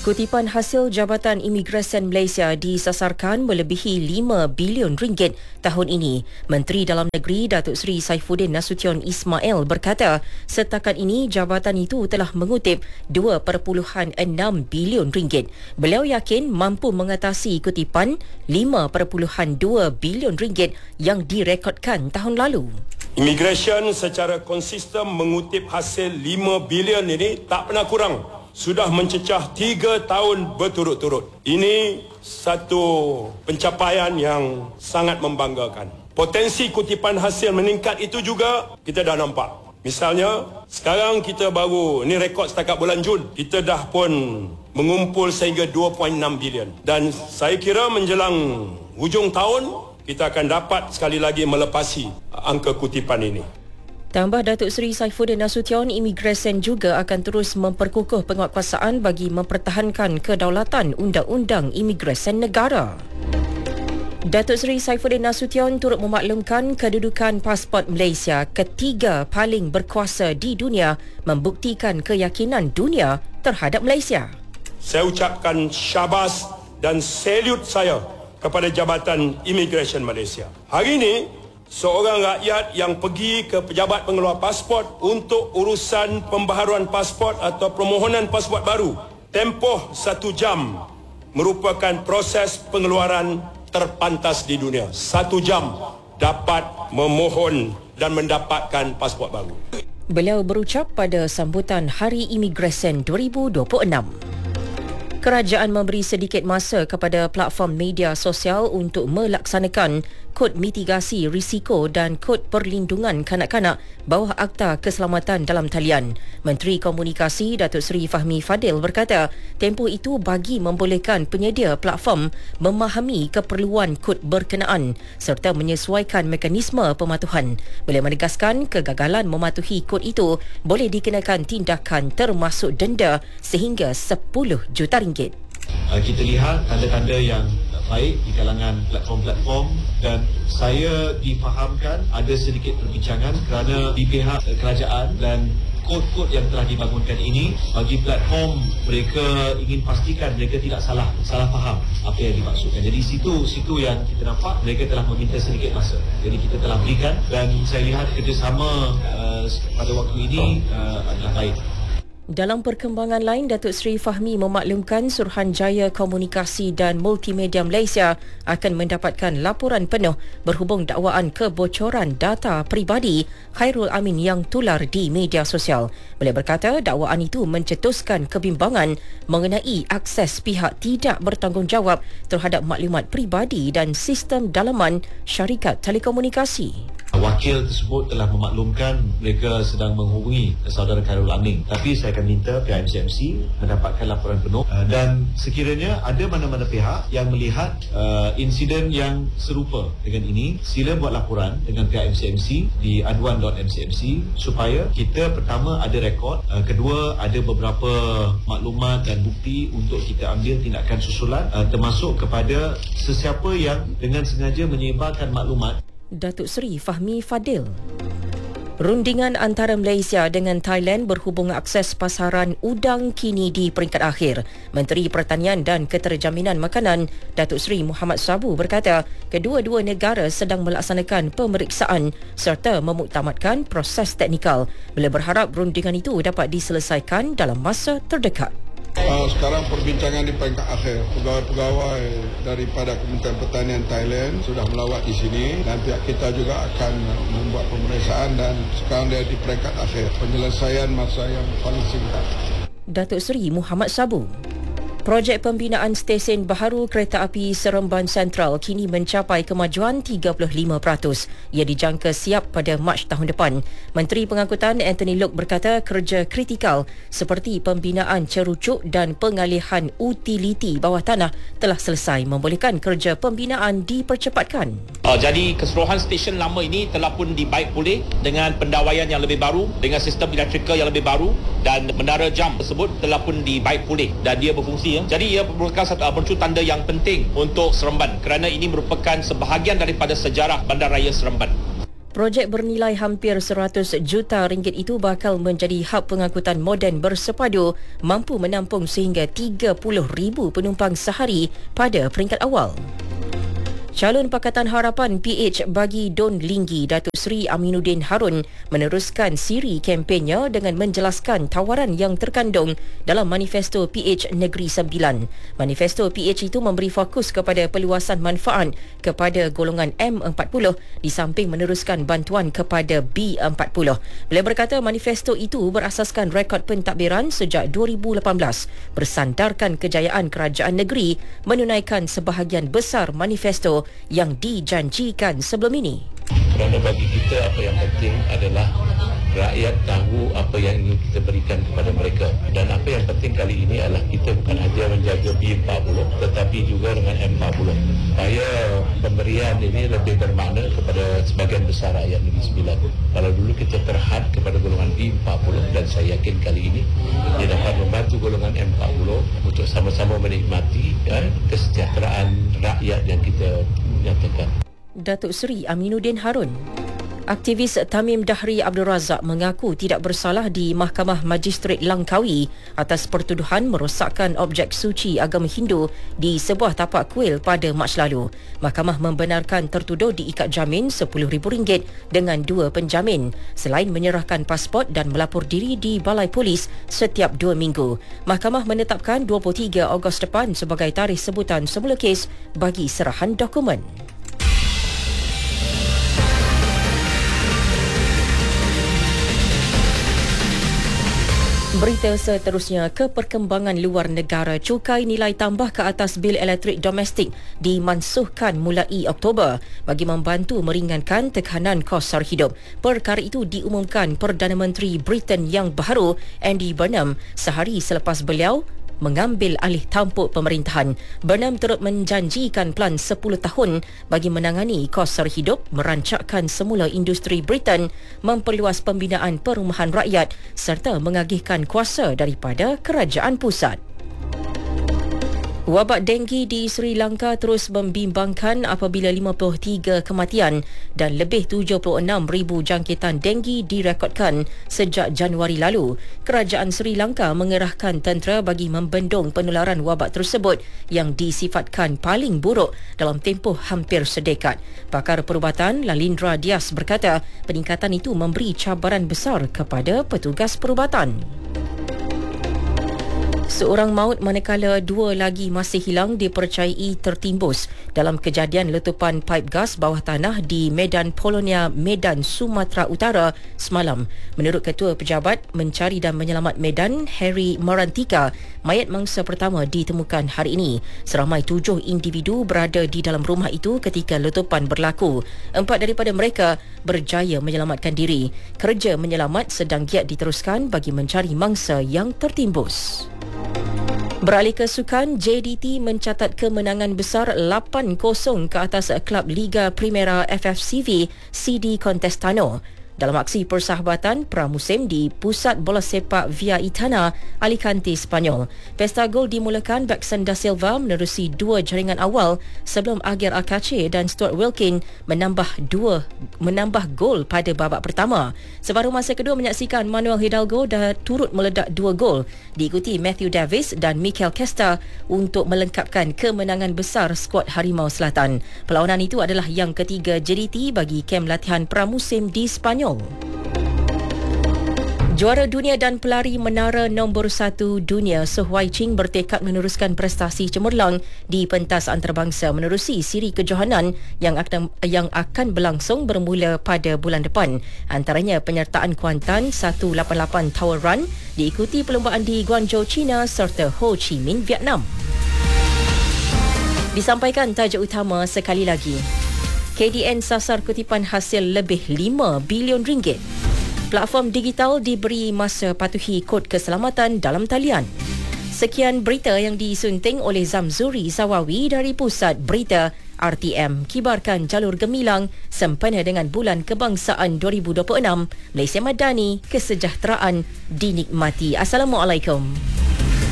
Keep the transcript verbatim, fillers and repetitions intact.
Kutipan hasil Jabatan Imigresen Malaysia disasarkan melebihi lima bilion ringgit tahun ini. Menteri Dalam Negeri Datuk Seri Saifuddin Nasution Ismail berkata, setakat ini jabatan itu telah mengutip dua perpuluhan enam bilion ringgit. Beliau yakin mampu mengatasi kutipan lima perpuluhan dua bilion ringgit yang direkodkan tahun lalu. Imigresen secara konsisten mengutip hasil lima bilion ini tak pernah kurang. Sudah mencecah tiga tahun berturut-turut. Ini satu pencapaian yang sangat membanggakan. Potensi kutipan hasil meningkat itu juga kita dah nampak. Misalnya, sekarang kita baru, ini rekod setakat bulan Jun, kita dah pun mengumpul sehingga dua perpuluhan enam bilion. Dan saya kira menjelang hujung tahun, kita akan dapat sekali lagi melepasi angka kutipan ini. Tambah Datuk Seri Saifuddin Nasution, imigresen juga akan terus memperkukuh penguatkuasaan bagi mempertahankan kedaulatan undang-undang imigresen negara. Datuk Seri Saifuddin Nasution turut memaklumkan kedudukan pasport Malaysia ketiga paling berkuasa di dunia, membuktikan keyakinan dunia terhadap Malaysia. Saya ucapkan syabas dan salute saya kepada Jabatan Imigresen Malaysia. Hari ini, seorang rakyat yang pergi ke pejabat pengeluar pasport untuk urusan pembaharuan pasport atau permohonan pasport baru, tempoh satu jam merupakan proses pengeluaran terpantas di dunia. Satu jam dapat memohon dan mendapatkan pasport baru. Beliau berucap pada sambutan Hari Imigresen dua ribu dua puluh enam. Kerajaan memberi sedikit masa kepada platform media sosial untuk melaksanakan kod mitigasi risiko dan kod perlindungan kanak-kanak bawah Akta Keselamatan Dalam Talian. Menteri Komunikasi Datuk Seri Fahmi Fadil berkata, tempoh itu bagi membolehkan penyedia platform memahami keperluan kod berkenaan serta menyesuaikan mekanisme pematuhan. Beliau menegaskan kegagalan mematuhi kod itu boleh dikenakan tindakan termasuk denda sehingga sepuluh juta ringgit. Kita lihat tanda-tanda yang baik di kalangan platform-platform dan saya difahamkan ada sedikit perbincangan kerana di pihak kerajaan dan kod-kod yang telah dibangunkan ini bagi platform mereka ingin pastikan mereka tidak salah salah faham apa yang dimaksudkan. Jadi situ situ yang kita nampak mereka telah meminta sedikit masa. Jadi kita telah berikan dan saya lihat kerjasama uh, pada waktu ini uh, adalah baik. Dalam perkembangan lain, Datuk Seri Fahmi memaklumkan Suruhanjaya Komunikasi dan Multimedia Malaysia akan mendapatkan laporan penuh berhubung dakwaan kebocoran data peribadi Khairul Amin yang tular di media sosial. Beliau berkata dakwaan itu mencetuskan kebimbangan mengenai akses pihak tidak bertanggungjawab terhadap maklumat peribadi dan sistem dalaman syarikat telekomunikasi. Wakil tersebut telah memaklumkan mereka sedang menghubungi saudara Khairul Amin. Tapi saya akan minta pihak M C M C mendapatkan laporan penuh dan sekiranya ada mana-mana pihak yang melihat uh, insiden yang serupa dengan ini, sila buat laporan dengan pihak M C M C di aduan dot m c m c supaya kita pertama ada rekod, uh, kedua ada beberapa maklumat dan bukti untuk kita ambil tindakan susulan uh, termasuk kepada sesiapa yang dengan sengaja menyebarkan maklumat. Datuk Seri Fahmi Fadil. Rundingan antara Malaysia dengan Thailand berhubung akses pasaran udang kini di peringkat akhir. Menteri Pertanian dan Keterjaminan Makanan Datuk Seri Muhammad Sabu berkata, kedua-dua negara sedang melaksanakan pemeriksaan serta memuktamadkan proses teknikal. Beliau berharap rundingan itu dapat diselesaikan dalam masa terdekat. Uh, sekarang perbincangan di peringkat akhir. Pegawai-pegawai daripada Kementerian Pertanian Thailand sudah melawat di sini dan pihak kita juga akan membuat pemeriksaan dan sekarang dia di peringkat akhir. Penyelesaian masa yang paling singkat. Datuk Seri Muhammad Sabu. Projek pembinaan stesen baharu kereta api Seremban Sentral kini mencapai kemajuan tiga puluh lima peratus. Ia dijangka siap pada Mac tahun depan. Menteri Pengangkutan Anthony Loke berkata kerja kritikal seperti pembinaan cerucuk dan pengalihan utiliti bawah tanah telah selesai membolehkan kerja pembinaan dipercepatkan. Uh, jadi keseluruhan stesen lama ini telah pun dibaik pulih dengan pendawaian yang lebih baru, dengan sistem elektrikal yang lebih baru dan menara jam tersebut telah pun dibaik pulih dan dia berfungsi. Jadi ia merupakan satu uh, tanda yang penting untuk Seremban kerana ini merupakan sebahagian daripada sejarah Bandaraya Seremban. Projek bernilai hampir seratus juta ringgit itu bakal menjadi hub pengangkutan moden bersepadu mampu menampung sehingga tiga puluh ribu penumpang sehari pada peringkat awal. Calon Pakatan Harapan P H bagi Don Linggi, Datuk Seri Aminuddin Harun meneruskan siri kempennya dengan menjelaskan tawaran yang terkandung dalam Manifesto P H Negeri Sembilan. Manifesto P H itu memberi fokus kepada peluasan manfaat kepada golongan M empat puluh di samping meneruskan bantuan kepada B empat puluh. Beliau berkata manifesto itu berasaskan rekod pentadbiran sejak dua ribu lapan belas bersandarkan kejayaan kerajaan negeri menunaikan sebahagian besar manifesto yang dijanjikan sebelum ini. Kerana bagi kita apa yang penting adalah rakyat tahu apa yang ingin kita berikan kepada mereka, dan apa yang penting kali ini adalah kita bukan sahaja menjaga B empat puluh tetapi juga dengan M empat puluh supaya pemberian ini lebih bermakna kepada sebahagian besar rakyat Negeri Sembilan. Kalau dulu kita terhad kepada golongan B empat puluh, dan saya yakin kali ini dia dapat membantu golongan M empat puluh untuk sama-sama menikmati ya, kesejahteraan rakyat yang kita nyatakan. Datuk Seri Aminuddin Harun. Aktivis Tamim Dahri Abdul Razak mengaku tidak bersalah di Mahkamah Magistrate Langkawi atas pertuduhan merosakkan objek suci agama Hindu di sebuah tapak kuil pada Mac lalu. Mahkamah membenarkan tertuduh diikat jamin sepuluh ribu ringgit dengan dua penjamin selain menyerahkan pasport dan melapor diri di balai polis setiap dua minggu. Mahkamah menetapkan dua puluh tiga Ogos depan sebagai tarikh sebutan semula kes bagi serahan dokumen. Berita seterusnya, ke perkembangan luar negara. Cukai nilai tambah ke atas bil elektrik domestik dimansuhkan mulai Oktober bagi membantu meringankan tekanan kos sara hidup. Perkara itu diumumkan Perdana Menteri Britain yang baru, Andy Burnham, sehari selepas beliau mengambil alih tampuk pemerintahan. Burnham turut menjanjikan plan sepuluh tahun bagi menangani kos sara hidup, merancakkan semula industri Britain, memperluas pembinaan perumahan rakyat serta mengagihkan kuasa daripada kerajaan pusat. Wabak denggi di Sri Lanka terus membimbangkan apabila lima puluh tiga kematian dan lebih tujuh puluh enam ribu jangkitan denggi direkodkan sejak Januari lalu. Kerajaan Sri Lanka mengerahkan tentera bagi membendung penularan wabak tersebut yang disifatkan paling buruk dalam tempoh hampir sedekad. Pakar perubatan Lalindra Dias berkata peningkatan itu memberi cabaran besar kepada petugas perubatan. Seorang maut manakala dua lagi masih hilang dipercayai tertimbus dalam kejadian letupan paip gas bawah tanah di Medan Polonia, Medan, Sumatera Utara semalam. Menurut Ketua Pejabat Mencari dan Menyelamat Medan, Harry Marantika, mayat mangsa pertama ditemukan hari ini. Seramai tujuh individu berada di dalam rumah itu ketika letupan berlaku. Empat daripada mereka berjaya menyelamatkan diri. Kerja menyelamat sedang giat diteruskan bagi mencari mangsa yang tertimbus. Beralih ke sukan, J D T mencatat kemenangan besar lapan kosong ke atas klub Liga Primera F F C V C D Contestano dalam aksi persahabatan pramusim di Pusat Bola Sepak Via Itana, Alicante, Spanyol. Pesta gol dimulakan Baxen da Silva menerusi dua jaringan awal sebelum Aguirre Alcace dan Stuart Wilkin menambah dua menambah gol pada babak pertama. Separuh masa kedua menyaksikan Manuel Hidalgo dah turut meledak dua gol, diikuti Matthew Davis dan Mikel Kesta untuk melengkapkan kemenangan besar skuad Harimau Selatan. Perlawanan itu adalah yang ketiga J D T bagi kem latihan pramusim di Spanyol. Juara dunia dan pelari menara nombor satu dunia Su Huaiqing bertekad meneruskan prestasi cemerlang di pentas antarabangsa menerusi siri kejohanan yang akan yang akan berlangsung bermula pada bulan depan. Antaranya penyertaan Kuantan seratus lapan puluh lapan Tower Run, diikuti perlombaan di Guangzhou, China serta Ho Chi Minh, Vietnam. Disampaikan tajuk utama sekali lagi. K D N sasar kutipan hasil lebih lima bilion ringgit. Platform digital diberi masa patuhi kod keselamatan dalam talian. Sekian berita yang disunting oleh Zamzuri Zawawi dari Pusat Berita R T M. Kibarkan jalur gemilang sempena dengan Bulan Kebangsaan dua ribu dua puluh enam. Malaysia Madani, kesejahteraan dinikmati. Assalamualaikum.